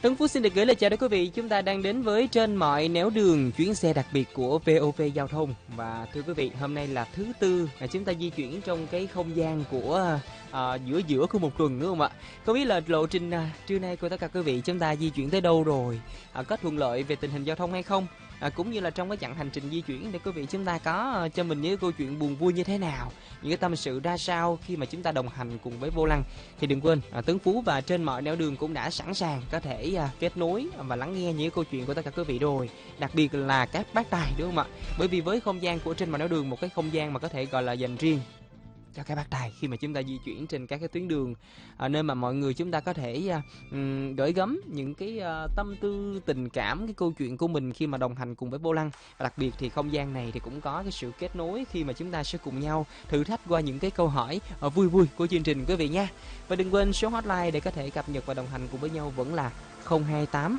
Tấn Phú xin được gửi lời chào đến quý vị. Chúng ta đang đến với Trên Mọi Nẻo Đường, chuyến xe đặc biệt của VOV Giao thông. Và thưa quý vị, hôm nay là thứ Tư, chúng ta di chuyển trong cái không gian của giữa của một tuần, đúng không ạ? Không biết là lộ trình trưa nay của tất cả quý vị chúng ta di chuyển tới đâu rồi? Có thuận lợi về tình hình giao thông hay không? Cũng như là trong cái chặng hành trình di chuyển để quý vị chúng ta có cho mình những câu chuyện buồn vui như thế nào, những cái tâm sự ra sao khi mà chúng ta đồng hành cùng với vô lăng, thì đừng quên Tấn Phú và Trên Mọi Nẻo Đường cũng đã sẵn sàng có thể kết nối và lắng nghe những câu chuyện của tất cả quý vị rồi, đặc biệt là các bác tài, đúng không ạ? Bởi vì với không gian của Trên Mọi Nẻo Đường, một cái không gian mà có thể gọi là dành riêng cho các bác tài khi mà chúng ta di chuyển trên các cái tuyến đường, nơi mà mọi người chúng ta có thể gửi gắm những cái tâm tư tình cảm, cái câu chuyện của mình khi mà đồng hành cùng với vô lăng. Và đặc biệt thì không gian này thì cũng có cái sự kết nối khi mà chúng ta sẽ cùng nhau thử thách qua những cái câu hỏi vui vui của chương trình quý vị nha. Và đừng quên số hotline để có thể cập nhật và đồng hành cùng với nhau vẫn là 028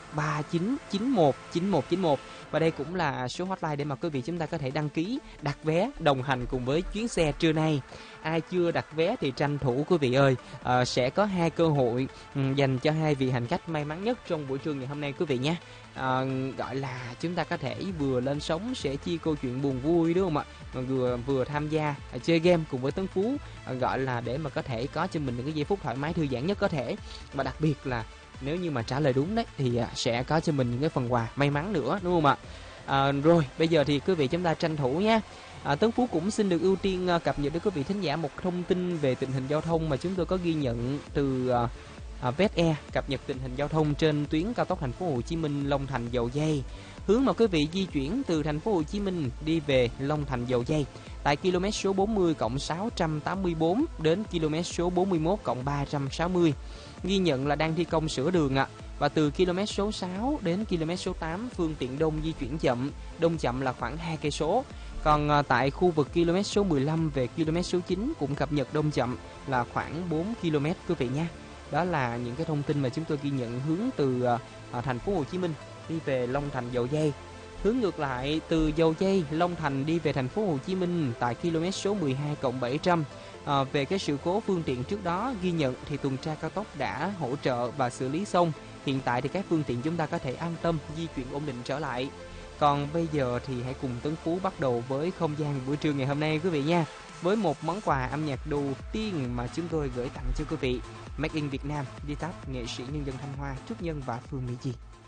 3991 9191. Và đây cũng là số hotline để mà quý vị chúng ta có thể đăng ký đặt vé đồng hành cùng với chuyến xe trưa nay. Ai chưa đặt vé thì tranh thủ quý vị ơi, sẽ có 2 cơ hội dành cho 2 vị hành khách may mắn nhất trong buổi trưa ngày hôm nay quý vị nhé. Gọi là chúng ta có thể vừa lên sóng sẽ chia câu chuyện buồn vui, đúng không ạ? Mà vừa tham gia chơi game cùng với Tấn Phú, gọi là để mà có thể có cho mình những cái giây phút thoải mái thư giãn nhất có thể. Và đặc biệt là nếu như mà trả lời đúng đấy thì sẽ có cho mình những cái phần quà may mắn nữa, đúng không ạ? Rồi bây giờ thì quý vị chúng ta tranh thủ nhé. Tấn Phú cũng xin được ưu tiên cập nhật đến quý vị thính giả một thông tin về tình hình giao thông mà chúng tôi có ghi nhận từ VSE, cập nhật tình hình giao thông trên tuyến cao tốc Thành phố Hồ Chí Minh Long Thành Dầu Giây. Hướng mà quý vị di chuyển từ Thành phố Hồ Chí Minh đi về Long Thành Dầu Giây tại km số 40 684 đến km số 41 360 ghi nhận là đang thi công sửa đường ạ. Và từ km số 6 đến km số 8 phương tiện đông di chuyển chậm, đông chậm là khoảng 2 cây số. Còn tại khu vực km số 15 về km số 9 cũng cập nhật đông chậm là khoảng 4 km quý vị nhé. Đó là những cái thông tin mà chúng tôi ghi nhận hướng từ Thành phố Hồ Chí Minh đi về Long Thành Dầu Giây. Hướng ngược lại từ Dầu Giây Long Thành đi về Thành phố Hồ Chí Minh tại km số 12 700. Về cái sự cố phương tiện trước đó ghi nhận thì tuần tra cao tốc đã hỗ trợ và xử lý xong. Hiện tại thì các phương tiện chúng ta có thể an tâm di chuyển ổn định trở lại. Còn bây giờ thì hãy cùng Tấn Phú bắt đầu với không gian buổi trưa ngày hôm nay quý vị nha. Với một món quà âm nhạc đầu tiên mà chúng tôi gửi tặng cho quý vị, Make in Việt Nam, đi tắt nghệ sĩ nhân dân Thanh Hoa, Trúc Nhân và Phương Mỹ Chi.